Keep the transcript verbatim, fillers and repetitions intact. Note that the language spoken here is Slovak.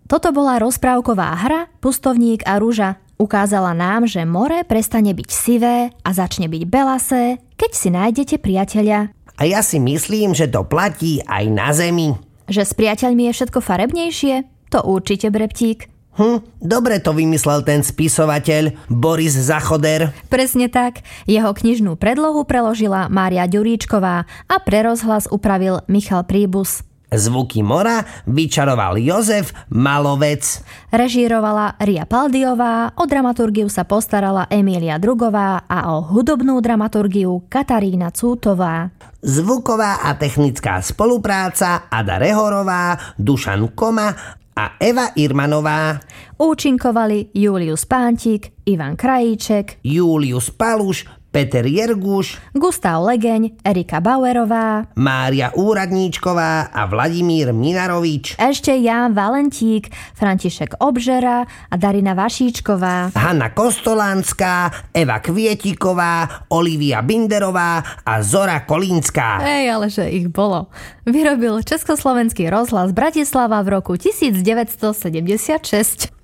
Toto bola rozprávková hra Pustovník a ruža. Ukázala nám, že more prestane byť sivé a začne byť belasé, keď si nájdete priateľa. A ja si myslím, že to platí aj na zemi. Že s priateľmi je všetko farebnejšie? To určite, Breptík. Hm, dobre to vymyslel ten spisovateľ Boris Zachoder. Presne tak. Jeho knižnú predlohu preložila Mária Ďuríčková a pre rozhlas upravil Michal Príbus. Zvuky mora vyčaroval Jozef Malovec. Režírovala Ria Paldiová, o dramaturgiu sa postarala Emília Drugová a o hudobnú dramaturgiu Katarína Cútová. Zvuková a technická spolupráca Ada Rehorová, Dušan Koma a Eva Irmanová. Účinkovali Julius Pántik, Ivan Krajíček, Julius Paluš, Peter Jerguš, Gustav Legeň, Erika Bauerová, Mária Úradníčková a Vladimír Minarovič. Ešte Ján Valentík, František Obžera a Darina Vašíčková, Hanna Kostolánska, Eva Kvietiková, Olivia Binderová a Zora Kolínska. Ej, ale že ich bolo. Vyrobil Československý rozhlas Bratislava v roku devätnásť sedemdesiatšesť.